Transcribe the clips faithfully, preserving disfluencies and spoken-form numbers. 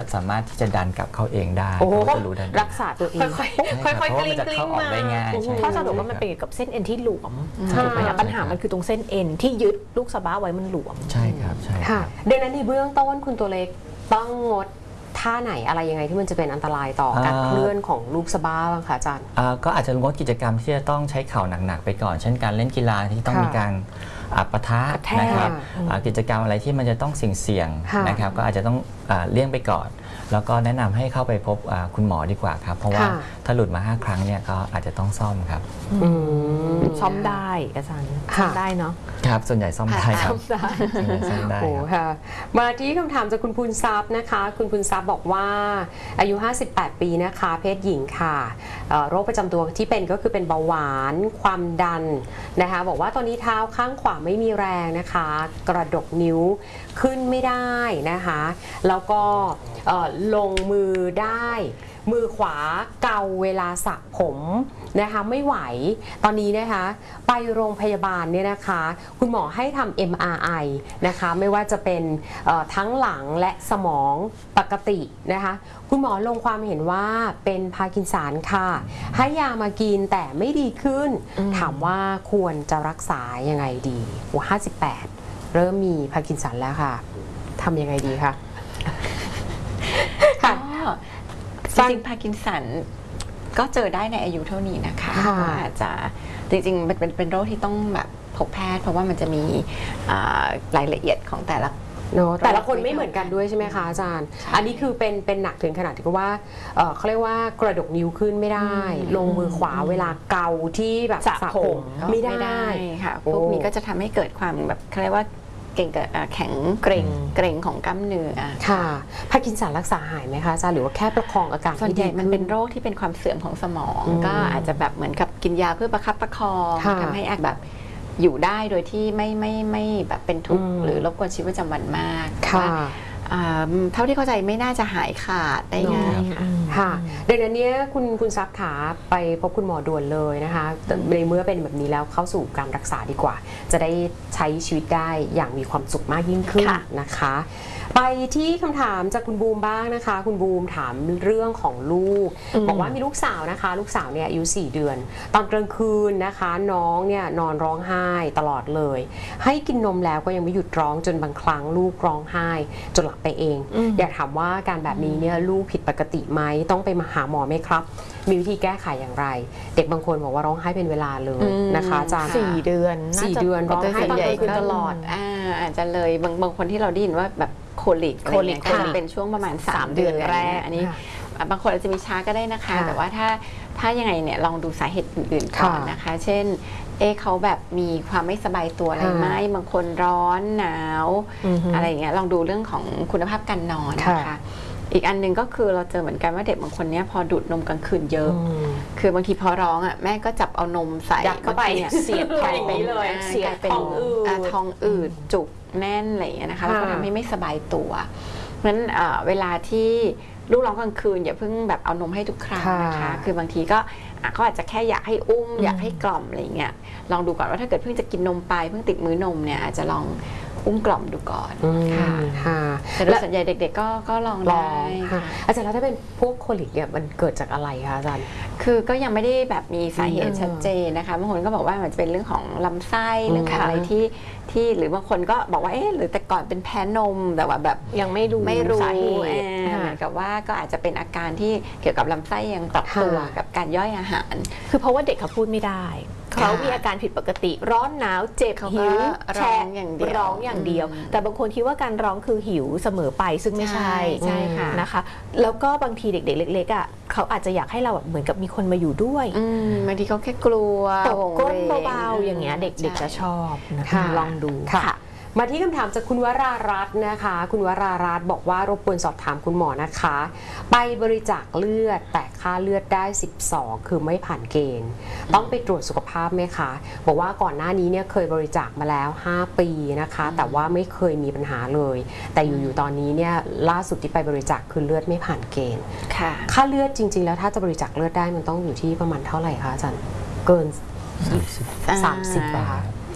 สามารถที่จะดันกลับเข้าเองได้โอ้โหเขาจะรู้ทันทีรักษาตัวเองค่อยๆค่อยๆกลิ้งกลิ้งมาเพราะสรุปว่ามันเป็นเกี่ยวกับเส้นเอ็นที่หลวมถูกไหมคะปัญหามันคือตรงเส้นเอ็นที่ยึดลูกสะบ้าไว้มันหลวมใช่ครับใช่ค่ะดังนั้นในเบื้องต้นคุณตัวเล็กต้องงดท่าไหนอะไรยังไงที่มันจะเป็นอันตรายต่อการเคลื่อนของลูกสะบ้าบ้างคะอาจารย์ก็อาจจะงดกิจกรรมที่จะต้องใช้เข่าหนักๆไปก่อนเช่นการเล่นกีฬาที่ต้องมีการปะทะนะครับกิจกรรมอะไรที่มันจะต้องเสี่ยงๆนะครับก็อาจจะต้องเลี่ยงไปก่อนแล้วก็แนะนำให้เข้าไปพบคุณหมอดีกว่าครับเพราะว่าถ้าหลุดมาห้าครั้งเนี่ยก็อาจจะต้องซ่อมครับซ่อมได้อาจารย์ซ่อมได้เนาะครับส่วนใหญ่ซ่อมได้ครับซ่อมได้โอ้ค่ะมาที่คำถามจากคุณพูนทรัพย์นะคะคุณพูนทรัพย์บอกว่าอายุห้าสิบแปดปีนะคะเพศหญิงค่ะโรคประจำตัวที่เป็นก็คือเป็นเบาหวานความดันนะคะบอกว่าตอนนี้เท้าข้างขวาไม่มีแรงนะคะกระดกนิ้วขึ้นไม่ได้นะคะแล้วก็ลงมือได้มือขวาเกาเวลาสระผมนะคะไม่ไหวตอนนี้นะคะไปโรงพยาบาลเนี่ยนะคะคุณหมอให้ทำ เอ็ม อาร์ ไอ นะคะไม่ว่าจะเป็นทั้งหลังและสมองปกตินะคะคุณหมอลงความเห็นว่าเป็นพาร์กินสันค่ะให้ยามากินแต่ไม่ดีขึ้นถามว่าควรจะรักษายังไงดีว่าห้าสิบแปดเริ่มมีพาร์กินสันแล้วค่ะทำยังไงดีคะจริงๆพาร์กินสันก็เจอได้ในอายุเท่านี้นะคะอาจจะจริงๆมันเป็นเป็นโรคที่ต้องแบบพบแพทย์เพราะว่ามันจะมีรายละเอียดของแต่ละแต่ละคนไม่เหมือนกันด้วยใช่ไหมคะอาจารย์อันนี้คือเป็นเป็นหนักถึงขนาดที่ว่าเขาเรียกว่ากระดกนิ้วขึ้นไม่ได้ลงมือขวาเวลาเกาที่แบบสระผมไม่ได้ค่ะพวกนี้ก็จะทำให้เกิดความแบบเขาเรียกว่าเก่งแข็งเกร็งเกร็งของกล้ามเนื้อค่ะพาร์กินสันรักษาหายไหมคะอาจารย์หรือว่าแค่ประคองอาการส่วนใหญ่มันเป็นโรคที่เป็นความเสื่อมของสมองก็อาจจะแบบเหมือนกับกินยาเพื่อประคับประคองทำให้อาจแบบอยู่ได้โดยที่ไม่ไม่ไม่แบบเป็นทุกข์หรือรบกวนชีวิตประจำวันมากค่ะเท่าที่เข้าใจไม่น่าจะหายขาดได้ง่ายค่ะดังนั้นเนี่ยคุณคุณซับขาไปพบคุณหมอด่วนเลยนะคะในเมื่อเป็นแบบนี้แล้วเข้าสู่การรักษาดีกว่าจะได้ใช้ชีวิตได้อย่างมีความสุขมากยิ่งขึ้นนะคะไปที่คำถามจากคุณบูมบ้างนะคะคุณบูมถามเรื่องของลูกบอกว่ามีลูกสาวนะคะลูกสาวเนี่ยอายุสี่เดือนตอนกลางคืนนะคะน้องเนี่ยนอนร้องไห้ตลอดเลยให้กินนมแล้วก็ยังไม่หยุดร้องจนบางครั้งลูกร้องไห้จนหลับไปเองอยากถามว่าการแบบนี้เนี่ยลูกผิดปกติไหมต้องไปหาหมอไหมครับมีวิธีแก้ไขอย่างไรเด็กบางคนบอกว่าร้องไห้เป็นเวลาเลยนะคะอาจารย์สี่เดือนสี่เดือนร้องไห้ตอนกลางคืนตลอดอาจจะเลยบางบางคนที่เราได้ยินว่าแบบโคลิกโคลิกก็จะเป็นช่วงประมาณสามเดือนแรกอันนี้บางคนอาจจะมีช้าก็ได้นะคะแต่ว่าถ้าถ้ายังไงเนี่ยลองดูสาเหตุอื่นๆก่อนนะคะเช่นเอ๊ะเขาแบบมีความไม่สบายตัวอะไรไหมบางคนร้อนหนาวอะไรอย่างเงี้ยลองดูเรื่องของคุณภาพการนอนนะคะอีกอันหนึ่งก็คือเราเจอเหมือนกันว่าเด็กบางคนเนี้ยพอดูดนมกลางคืนเยอะคือบางทีพอร้องอ่ะแม่ก็จับเอานมใส่เข้าไปเนี่ยเสียดท้องเลยเสียดเป็นท้องอืดจุกแน่นอะไรอย่างเงี้ยนะคะแล้วก็ทำให้ไม่สบายตัวเพราะฉะนั้นเวลาที่ลูกร้องกลางคืนอย่าเพิ่งแบบเอานมให้ทุกครั้งนะคะคือบางทีก็เขาอาจจะแค่อยากให้อุ้มอยากให้กล่อมอะไรอย่างเงี้ยลองดูก่อนว่าถ้าเกิดเพิ่งจะกินนมไปเพิ่งติดมื้อนมเนี่ยอาจจะลองอุ้มกล่อมดูก่อนค่ะแต่โดยส่วนใหญ่เด็กๆก็ก็ลองได้อาจารย์แล้วถ้าเป็นพวกโคลิกเนี่ยมันเกิดจากอะไรคะอาจารย์คือก็ยังไม่ได้แบบมีสาเหตุชัดเจนนะคะบางคนก็บอกว่ามันจะเป็นเรื่องของลำไส้เรื่องของอะไรที่ที่หรือบางคนก็บอกว่าเอ๊ะหรือแต่ก่อนเป็นแพ้นมแต่ว่าแบบยังไม่รู้ไม่รู้เหมือนกับว่าก็อาจจะเป็นอาการที่เกี่ยวกับลำไส้ยังปรับตัวกับการย่อยอาหารคือเพราะว่าเด็กเขาพูดไม่ได้เขามีอาการผิดปกติร้อนหนาวเจ็บหิวแฉะอย่างเดียวร้องอย่างเดียวแต่บางคนคิดว่าการร้องคือหิวเสมอไปซึ่งไม่ใช่ใช่ค่ะนะคะแล้วก็บางทีเด็กๆเล็กๆอ่ะเขาอาจจะอยากให้เราแบบเหมือนกับมีคนมาอยู่ด้วยบางทีเขาแค่กลัวตกก้นเบาๆอย่างเงี้ยเด็กๆจะชอบนะคะลองดูค่ะมาที่คำถามจากคุณวรารัตน์นะคะคุณวรารัตน์บอกว่ารบกวนสอบถามคุณหมอนะคะไปบริจาคเลือดแต่ค่าเลือดได้สิบสองคือไม่ผ่านเกณฑ์ต้องไปตรวจสุขภาพไหมคะบอกว่าก่อนหน้านี้เนี่ยเคยบริจาคมาแล้วห้าปีนะคะแต่ว่าไม่เคยมีปัญหาเลยแต่อยู่ๆตอนนี้เนี่ยล่าสุดที่ไปบริจาคคือเลือดไม่ผ่านเกณฑ์ค่าเลือดจริงๆแล้วถ้าจะบริจาคเลือดได้มันต้องอยู่ที่ประมาณเท่าไหร่คะอาจารย์เกินสามสิบป่ะคะ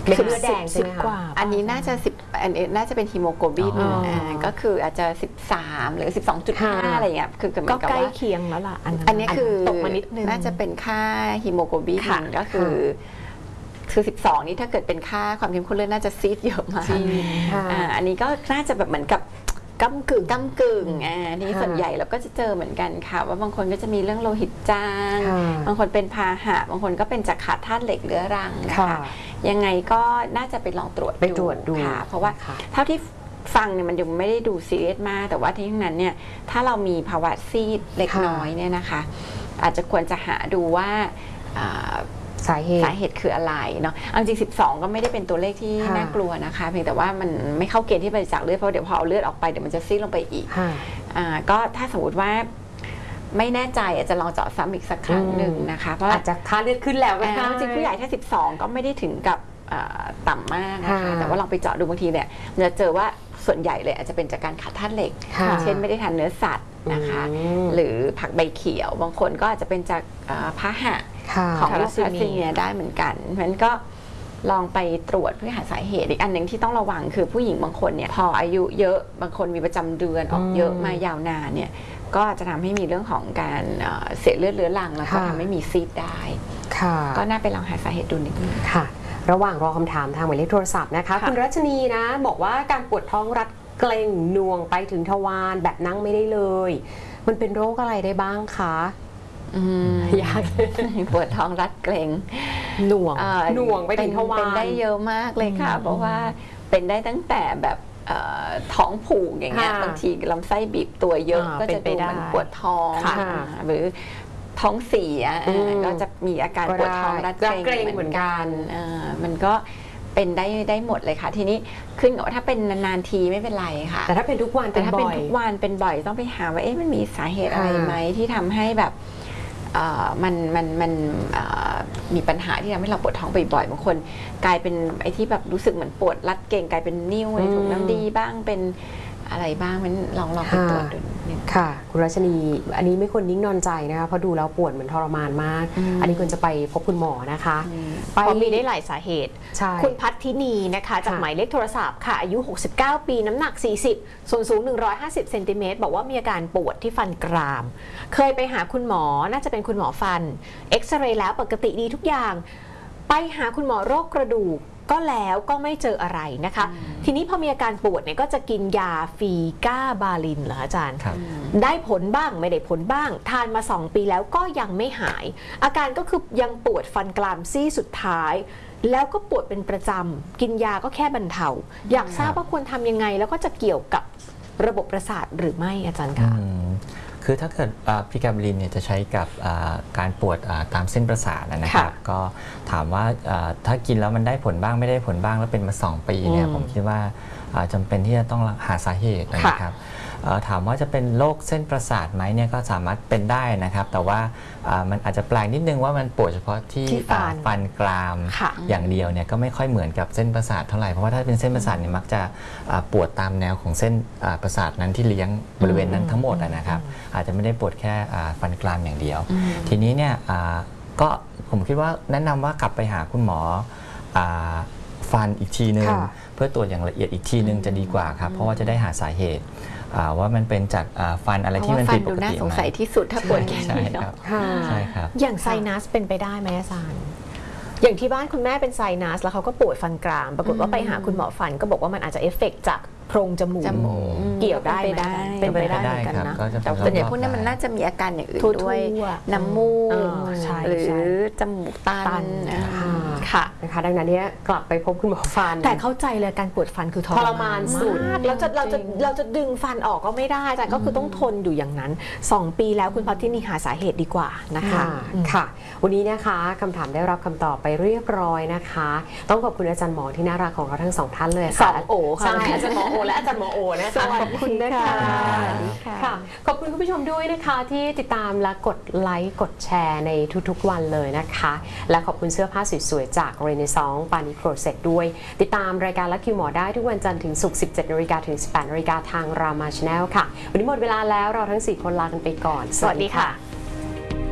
เม็ดเลือดแดงใช่ไหมคะอันนี้น่าจะสิบอันนี้น่าจะเป็นฮีโมโกลบินอ๋ออ่าก็คืออาจจะสิบสามหรือสิบสองจุดห้า อะไรอย่างเงี้ยคือเหมืก็อนกับใกล้ว่าเคียงแล้วล่ะอันนั้นอันนี้คือตกมานิดนึงน่าจะเป็นค่าฮีโมโกลบินค่ะก็คือคือสิบสองนี่ถ้าเกิดเป็นค่าความเข้มข้นเลือดน่าจะซีดเยอะมากค่ะอ่าอันนี้ก็น่าจะแบบเหมือนกับก้ำกึ่งก้ำกึ่งอ่านี่ค่ะส่วนใหญ่เราก็จะเจอเหมือนกันค่ะว่าบางคนก็จะมีเรื่องโลหิตจางค่ะบางคนเป็นพาหะบางคนก็เป็นจากขาดธาตุเหล็กเรื้อรังนะค่ะคะยังไงก็น่าจะไปลองตรวจไปตรวจดูค่ะเพราะว่าค่ะเท่าที่ฟังเนี่ยมันยังไม่ได้ดูซีเรียสมากแต่ว่าที่ทั้งนั้นเนี่ยถ้าเรามีภาวะซีดเล็กค่ะน้อยเนี่ยนะคะอาจจะควรจะหาดูว่าอ่าสาเหตุสาเหตุคืออะไรเนาะเอาจริงสิบสองก็ไม่ได้เป็นตัวเลขที่ค่ะน่ากลัวนะคะเพียงแต่ว่ามันไม่เข้าเกณฑ์ที่บริจาคเลือดเพราะเดี๋ยวพอเอาเลือดออกไปเดี๋ยวมันจะซีดลงไปอีกค่ะอ่าก็ถ้าสมมติว่าไม่แน่ใจอาจจะลองเจาะซ้ำอีกสักครั้งหนึ่งนะคะเพราะอาจจะค่าเลือดขึ้นแล้วก็อ่าได้จริงๆผู้ใหญ่ถ้าสิบสองก็ไม่ได้ถึงกับอ่าต่ำมากนะคะค่ะแต่ว่าลองไปเจาะดูบางทีเนี่ยจะเจอว่าส่วนใหญ่เลยอาจจะเป็นจากการขาดธาตุเหล็กค่ะเช่นไม่ได้ทานเนื้อสัตว์นะคะอืมหรือผักใบเขียวบางคนก็อาจจะเป็นจากอ่าพาหะค่ะของทาโรลัคสซีทาเมียซีเมียได้เหมือนกันเพราะฉะนั้นก็ลองไปตรวจเพื่อหาสาเหตุอีกอันหนึ่งที่ต้องระวังคือผู้หญิงบางคนเนี่ยพออายุเยอะบางคนมีประจำเดือนออกเยอะมายาวนานเนี่ยก็อาจจะทำให้มีเรื่องของการเอ่อเสียเลือดเรื้อรังแล้วก็ค่ะทำให้มีซีดได้ค่ะก็น่าไปลองหาสาเหตุดูนิดนึงค่ะ ระหว่างรอคำถามทางหมายเลขโทรศัพท์นะคะค่ะคุณรัชนีนะ บอกว่าการปวดท้องรัดเกร็งหน่วงไปถึงทวารแบบนั่งไม่ได้เลย มันเป็นโรคอะไรได้บ้างคะอืมอยากปวดท้องรัดเกร็งหน่วงเอ่อหน่วงไปถึงทวารเป็นได้เยอะมากเลยค่ะ เพราะว่าเป็นได้ตั้งแต่แบบเอ่อท้องผูกอย่างเงี้ยค่ะบางทีลำไส้บีบตัวเยอะอ่าก็จะเป็นดูไปได้เหมันปวดท้องค่ะอ่าหรือท้องเสียอืมอ่าก็จะมีอาการก็ปวดท้องได้รัดรัดเกเกร็ร็งงเหมือนกันอ่ามันก็เป็นได้ได้หมดเลยค่ะ ทีนี้ขึ้นกับว่าถ้าเป็นนานๆทีไม่เป็นไรค่ะแต่ถ้าเป็นทุกวันแต่เป็นถ้าบ่เป็นอยทุกวันเป็นบ่อยต้องไปหาว่าเอ๊ะมันมีสาเหตุอะไรค่ะไหมที่ทำให้แบบเอ่อมันมันมันเอ่อมีปัญหาที่ทำให้เราปวดท้องบ่อยๆบางคนกลายเป็นไอ้ที่แบบรู้สึกเหมือนปวดรัดเกร็งกลายเป็นนิ่วในถุงน้ำดีบ้างเป็นอะไรบ้างมันลองลองไปตรวจดูนิดนึงค่ะ คุณรัชนี อันนี้ไม่ควรนิ่งนอนใจนะคะเพราะดูแล้วปวดเหมือนทรมานมากอืมอันนี้ควรจะไปพบคุณหมอนะคะ ไปเพราะมีได้หลายสาเหตุใช่คุณพัฒนีนะคะจากค่ะหมายเลขโทรศัพท์ค่ะอายุ หกสิบเก้า ปีน้ำหนัก สี่สิบ ส่วนสูง หนึ่งร้อยห้าสิบ เซนติเมตรบอกว่ามีอาการปวดที่ฟันกราม เคยไปหาคุณหมอน่าจะเป็นคุณหมอฟัน เอ็กซเรย์แล้วปกติดีทุกอย่าง ไปหาคุณหมอโรคกระดูกก็แล้วก็ไม่เจออะไรนะคะ ทีนี้พอมีอาการปวดเนี่ยก็จะกินยาฟีก้าบาลินเหรออาจารย์ครับได้ผลบ้างไม่ได้ผลบ้าง ทานมาสองปีแล้วก็ยังไม่หาย อาการก็คือยังปวดฟันกรามซี่สุดท้าย แล้วก็ปวดเป็นประจำกินยาก็แค่บรรเทาอยากทราบว่าควรทำยังไง แล้วก็จะเกี่ยวกับระบบประสาทหรือไม่อาจารย์คะอืมคือถ้าเกิดพิกาบลินเนี่ยจะใช้กับอ่าการปวดอ่าตามเส้นประสาทนะครับ ก็ถามว่าอ่าถ้ากินแล้วมันได้ผลบ้างไม่ได้ผลบ้างแล้วเป็นมาสองปีเนี่ยอืมผมคิดว่าอ่าจำเป็นที่จะต้องหาสาเหตุนะครับเอ่อถามว่าจะเป็นโรคเส้นประสาทไหมเนี่ยก็สามารถเป็นได้นะครับ แต่ว่าอ่ามันอาจจะแปลกนิดนึงว่ามันปวดเฉพาะที่ที่ฟันอ่าฟันกรามค่ะอย่างเดียวเนี่ยก็ไม่ค่อยเหมือนกับเส้นประสาทเท่าไหร่เพราะว่าถ้าเป็นเส้นประสาทเนี่ยมักจะอ่าปวดตามแนวของเส้นอ่าประสาทนั้นที่เลี้ยงบริเวณนั้นทั้งหมดนะครับ อาจจะไม่ได้ปวดแค่อ่าฟันกรามอย่างเดียว ทีนี้เนี่ยอ่าก็ผมคิดว่าแนะนำว่ากลับไปหาคุณหมออ่าฟันอีกทีนึงค่ะเพื่อตรวจอย่างละเอียดอีกทีนึงจะดีกว่าครับเพราะว่าจะได้หาสาเหตุอ่าว่ามันเป็นจากอ่าฟันอะไรเพที่ราะมันว่าฟัผินดปดูกน่าติสงไหมสัยที่สุดถ้าปวดแค่ใช่นี้ครัเนาะบค่ะใช่ครับอย่างไซนัสเป็นไปได้ไหมอาจารย์ อย่างที่บ้านคุณแม่เป็นไซนัสแล้วเขาก็ปวดฟันกราม ปรากฏว่าไปหาคุณหมอฟันก็บอกว่ามันอาจจะเอฟเฟกต์จากโพรงจมูกจมูกเกี่ยวได้ไหมเป็นไปได้เป็นไปได้เหมือนกันนะก็จะแต่เป็นส่วนใหญ่รอบๆพวกนี้มันน่าจะมีอาการอย่างอื่นทั่วๆด้วยน้ำมูกเออใช่หรือใช่จมูกตัตันนอ่าค่ะนะคะ ดังนั้นเนี่ยกลับไปพบคุณหมอฟันแต่เข้าใจเลยการปวดฟันคือททรมานสุดมากเราจะเราจะเราจะดึงฟันออกก็ไม่ได้แต่ก็คือต้องทนอยู่อย่างนั้นสองปีแล้วคุณพัฒนีหาสาเหตุดีกว่านะคะค่ะค่ะ วันนี้นะคะคำถามได้รับคำตอบไปเรียบร้อยนะคะ ต้องขอบคุณอาจารย์หมอที่น่ารักของเราทั้งสองท่านเลยค่ะสองโอค่ะใช่อาจารย์หมอโอและอาจารย์หมอโอนะคะขอบคุณนะคะค่ะค่ะ ขอบคุณคุณผู้ชมด้วยนะคะที่ติดตามและกดไลค์กดแชร์ในทุกๆวันเลยนะคะ และขอบคุณเสื้อผ้าสวยๆจาก Renaissance ปานิโครเซตด้วย ติดตามรายการลัคคิวหมอได้ทุกวันจันทร์ถึงศุกร์ สิบเจ็ดนาฬิกาถึง สิบแปดนาฬิกาทางรามาชาแนลค่ะ วันนี้หมดเวลาแล้วเราทั้งสี่คนลากันไปก่อนสวัสดีค่ะ